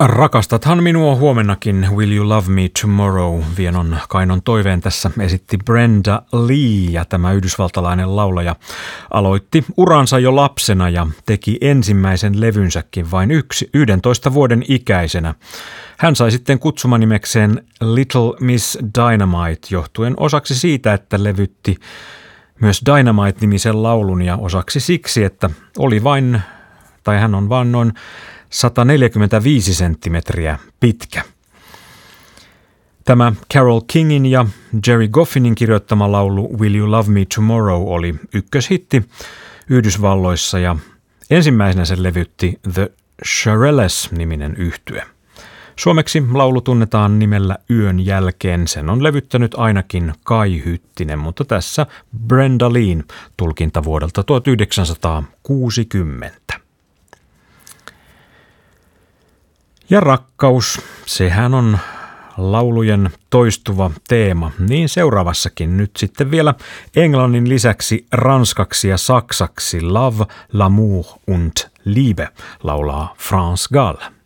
Rakastathan minua huomennakin, Will You Love Me Tomorrow, vienon kainon toiveen tässä esitti Brenda Lee, ja tämä yhdysvaltalainen laulaja aloitti uransa jo lapsena ja teki ensimmäisen levynsäkin vain 11 vuoden ikäisenä. Hän sai sitten kutsumanimekseen Little Miss Dynamite johtuen osaksi siitä, että levytti myös Dynamite-nimisen laulun ja osaksi siksi, että hän on vain noin 145 senttimetriä pitkä. Tämä Carole Kingin ja Jerry Goffinin kirjoittama laulu Will You Love Me Tomorrow oli ykköshitti Yhdysvalloissa ja ensimmäisenä sen levytti The Shirelles-niminen yhtye. Suomeksi laulu tunnetaan nimellä Yön jälkeen. Sen on levyttänyt ainakin Kai Hyttinen, mutta tässä Brenda Leen tulkinta vuodelta 1960. Ja rakkaus, sehän on laulujen toistuva teema, niin seuraavassakin nyt sitten vielä englannin lisäksi ranskaksi ja saksaksi Love, l'amour und Liebe laulaa France Gall.